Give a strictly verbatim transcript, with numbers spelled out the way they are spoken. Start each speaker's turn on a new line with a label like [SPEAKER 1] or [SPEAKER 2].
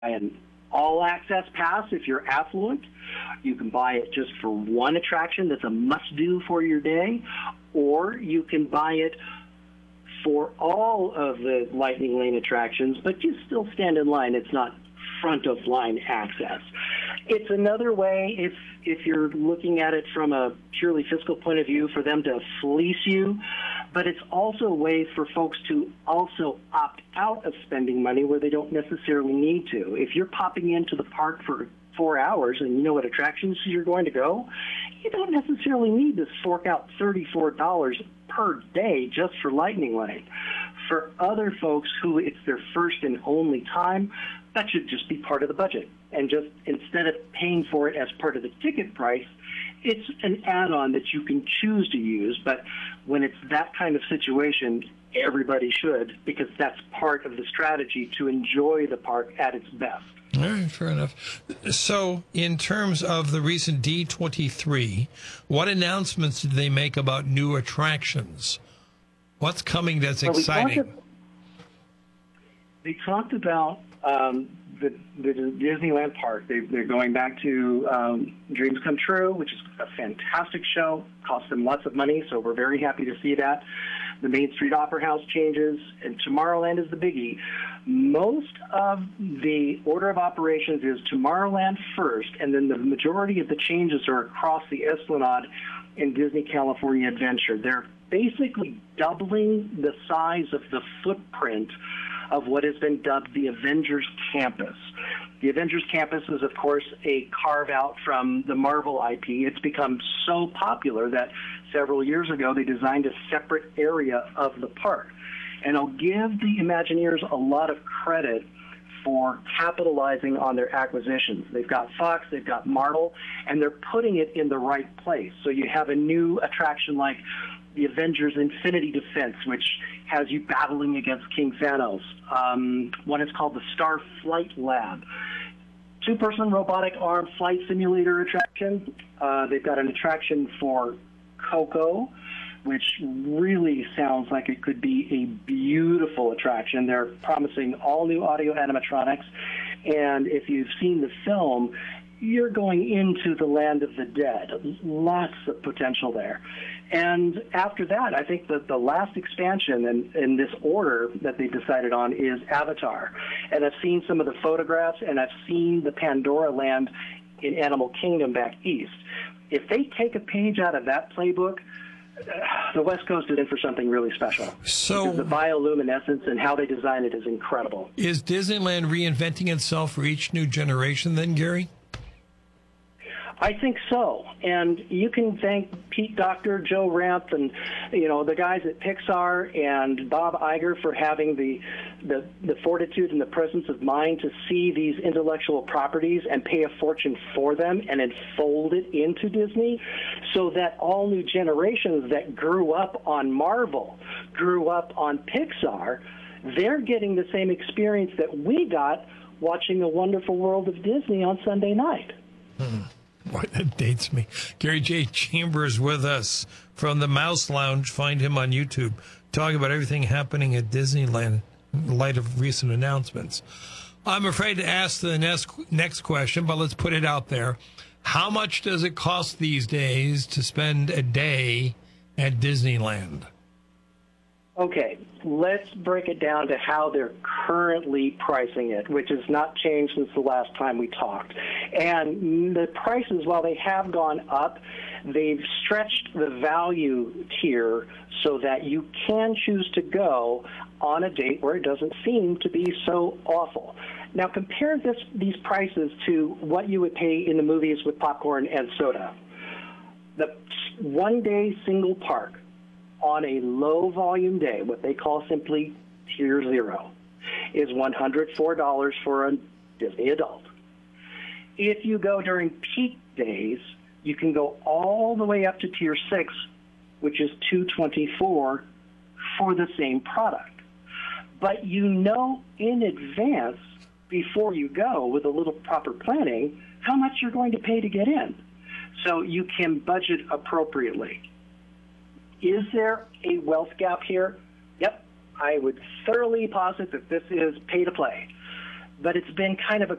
[SPEAKER 1] an all-access pass if you're affluent. You can buy it just for one attraction that's a must-do for your day, or you can buy it for all of the Lightning Lane attractions, but you still stand in line. It's not front-of-line access. It's another way, if if you're looking at it from a purely fiscal point of view, for them to fleece you, but it's also a way for folks to also opt out of spending money where they don't necessarily need to. If you're popping into the park for four hours and you know what attractions you're going to go, you don't necessarily need to fork out thirty-four dollars per day just for Lightning Lane. For other folks who it's their first and only time, that should just be part of the budget. And just instead of paying for it as part of the ticket price, it's an add-on that you can choose to use. But when it's that kind of situation, everybody should, because that's part of the strategy to enjoy the park at its best.
[SPEAKER 2] All right, fair enough. So in terms of the recent D twenty-three, what announcements did they make about new attractions? What's coming that's well, exciting?
[SPEAKER 1] We talked, they talked about um, the, the Disneyland park. They, they're going back to um, Dreams Come True, which is a fantastic show. Cost them lots of money, so we're very happy to see that. The Main Street Opera House changes, and Tomorrowland is the biggie. Most of the order of operations is Tomorrowland first, and then the majority of the changes are across the Esplanade in Disney California Adventure. They're basically doubling the size of the footprint of what has been dubbed the Avengers Campus. The Avengers Campus is, of course, a carve-out from the Marvel I P. It's become so popular that several years ago they designed a separate area of the park. And I'll give the Imagineers a lot of credit for capitalizing on their acquisitions. They've got Fox, they've got Marvel, and they're putting it in the right place. So you have a new attraction like the Avengers Infinity Defense, which has you battling against King Thanos. Um, one is called the Star Flight Lab. Two-person robotic arm flight simulator attraction. Uh, they've got an attraction for Coco, which really sounds like it could be a beautiful attraction. They're promising all new audio animatronics, and if you've seen the film, you're going into the land of the dead. Lots of potential there. And after that, I think that the last expansion in, in this order that they decided on is Avatar. And I've seen some of the photographs, and I've seen the Pandora land in Animal Kingdom back east. If they take a page out of that playbook, the West Coast is in for something really special.
[SPEAKER 2] So
[SPEAKER 1] because the bioluminescence and how they design it is incredible.
[SPEAKER 2] Is Disneyland reinventing itself for each new generation then, Gary?
[SPEAKER 1] I think so, and you can thank Pete Docter, Joe Ranft, and you know the guys at Pixar and Bob Iger for having the, the the fortitude and the presence of mind to see these intellectual properties and pay a fortune for them and then fold it into Disney, so that all new generations that grew up on Marvel, grew up on Pixar, they're getting the same experience that we got watching A Wonderful World of Disney on Sunday night.
[SPEAKER 2] Hmm. Boy, that dates me. Gary J. Chambers with us from the Mouse Lounge. Find him on YouTube, talking about everything happening at Disneyland in light of recent announcements. I'm afraid to ask the next, next question, but let's put it out there. How much does it cost these days to spend a day at Disneyland?
[SPEAKER 1] Okay, let's break it down to how they're currently pricing it, which has not changed since the last time we talked. And the prices, while they have gone up, they've stretched the value tier so that you can choose to go on a date where it doesn't seem to be so awful. Now compare this, these prices to what you would pay in the movies with popcorn and soda. The one-day single park on a low-volume day, what they call simply Tier Zero, is one hundred four dollars for a Disney adult. If you go during peak days, you can go all the way up to Tier Six, which is two hundred twenty-four dollars for the same product. But you know in advance, before you go, with a little proper planning, how much you're going to pay to get in. So you can budget appropriately. Is there a wealth gap here? Yep. I would thoroughly posit that this is pay to play. but it's been kind of a